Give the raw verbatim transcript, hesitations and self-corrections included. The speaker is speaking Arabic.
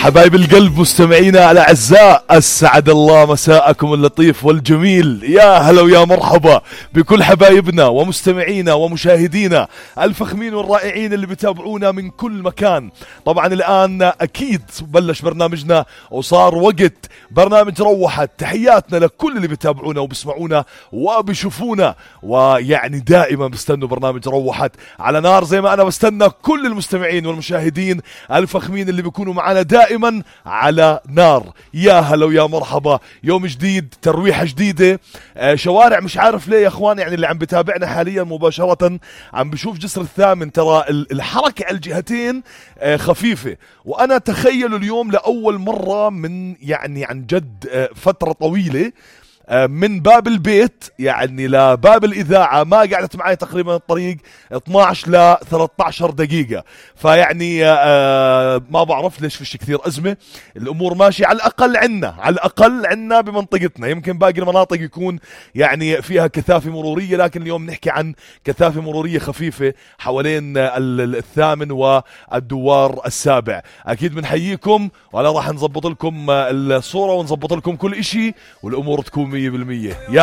حبايب القلب مستمعينا الأعزاء، أسعد الله مساءكم اللطيف والجميل. يا هلا ويا مرحبا بكل حبايبنا ومستمعينا ومشاهدينا الفخمين والرائعين اللي بتابعونا من كل مكان. طبعا الآن أكيد بلش برنامجنا وصار وقت برنامج روحت. تحياتنا لكل اللي بتابعونا وبسمعونا وبشوفونا، ويعني دائما بستنوا برنامج روحت على نار، زي ما أنا بستنى كل المستمعين والمشاهدين الفخمين اللي بيكونوا معنا دائما على نار. يا هلا ويا مرحبا، يوم جديد، ترويحة جديدة، آه شوارع مش عارف ليه يا اخوان، يعني اللي عم بتابعنا حاليا مباشرة عم بشوف جسر الثامن، ترى الحركة على الجهتين آه خفيفة. وانا تخيلوا اليوم لأول مرة من يعني عن جد آه فترة طويلة من باب البيت يعني لباب الإذاعة ما قعدت معي تقريبا الطريق اثناشر ل ثلاثة عشر دقيقة. فيعني آه ما بعرف ليش فيش كثير أزمة، الأمور ماشية على الأقل عنا على الأقل عنا بمنطقتنا. يمكن باقي المناطق يكون يعني فيها كثافة مرورية، لكن اليوم نحكي عن كثافة مرورية خفيفة حوالين الثامن والدوار السابع. أكيد بنحييكم، ولا راح نظبط لكم الصورة ونظبط لكم كل إشي والأمور تكون مية بالمية. يا